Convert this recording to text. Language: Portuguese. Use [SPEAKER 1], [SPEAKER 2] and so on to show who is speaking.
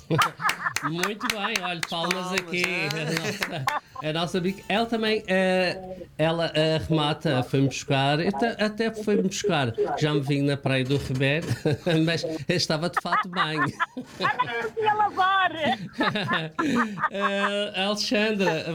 [SPEAKER 1] Muito bem, olha, palmas aqui. A nossa bica. Ela também, ela remata, foi-me buscar, até foi-me buscar. Já me vim na praia do Ribeiro, mas estava de fato bem.
[SPEAKER 2] Eu fui a lavar.
[SPEAKER 1] Alexandra,